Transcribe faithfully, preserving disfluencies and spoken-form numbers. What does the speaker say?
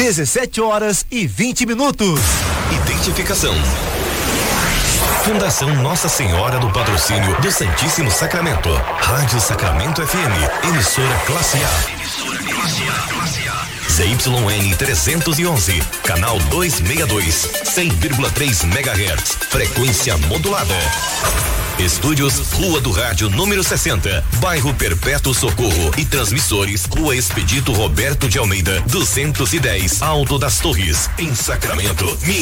dezessete horas e vinte minutos. Identificação. Fundação Nossa Senhora do Patrocínio do Santíssimo Sacramento. Rádio Sacramento F M, emissora classe A. Emissora classe A, classe A. Z Y N trezentos e onze, canal duzentos e sessenta e dois, cem vírgula três megahertz, frequência modulada. Estúdios Rua do Rádio número sessenta, bairro Perpétuo Socorro, e transmissores Rua Expedito Roberto de Almeida duzentos e dez, Alto das Torres, em Sacramento.